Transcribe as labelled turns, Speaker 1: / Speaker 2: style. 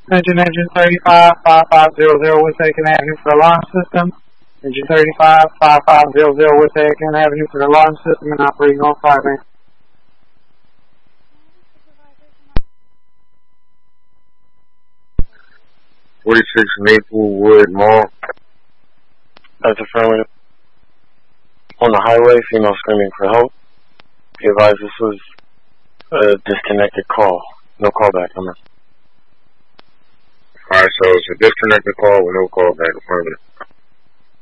Speaker 1: Engine 35-5500 West Aiken Avenue for alarm system. Engine 35-5500 West Aiken Avenue for alarm system and operating on fire.
Speaker 2: 46 Maplewood Mall.
Speaker 3: That's affirmative. On the highway, female screaming for help. Be advised this was a disconnected call. No callback, number.
Speaker 2: Alright, so it's a disconnected call with no callback, affirmative.